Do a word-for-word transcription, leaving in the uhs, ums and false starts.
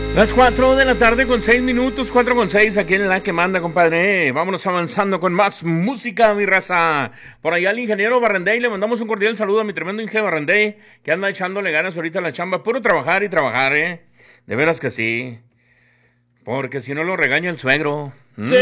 Las cuatro de la tarde con seis minutos, cuatro con seis aquí en La Que Manda, compadre. Vámonos avanzando con más música, mi raza. Por allá al ingeniero Barrendey, le mandamos un cordial saludo a mi tremendo ingeniero Barrendey, que anda echándole ganas ahorita a la chamba. Puro trabajar y trabajar, ¿eh? De veras que sí. Porque si no lo regaña el suegro. ¿Mm?